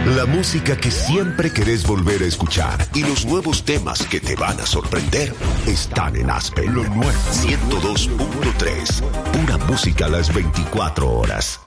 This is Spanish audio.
La música que siempre querés volver a escuchar y los nuevos temas que te van a sorprender están en Aspen. Lo nuevo. 102.3. Pura música a las 24 horas.